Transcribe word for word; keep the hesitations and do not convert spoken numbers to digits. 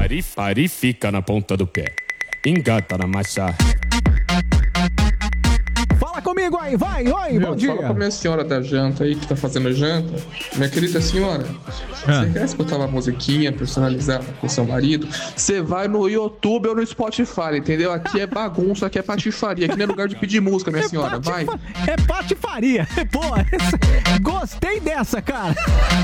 Pari fica na ponta do pé. Engata na marcha. Fala comigo aí, vai, oi, Meu, bom dia. Fala pra minha senhora da janta aí, que tá fazendo janta. Minha querida senhora, Ah. você quer escutar uma musiquinha personalizada com seu marido? Você vai no YouTube ou no Spotify, entendeu? Aqui é bagunça, aqui é patifaria. Aqui não é lugar de pedir música, minha É senhora. Vai. patifa- É patifaria. Pô, essa- gostei dessa, cara.